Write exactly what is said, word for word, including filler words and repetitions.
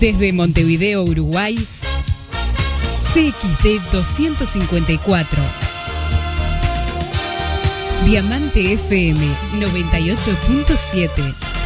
Desde Montevideo, Uruguay, C X D doscientos cincuenta y cuatro. Diamante F M noventa y ocho punto siete.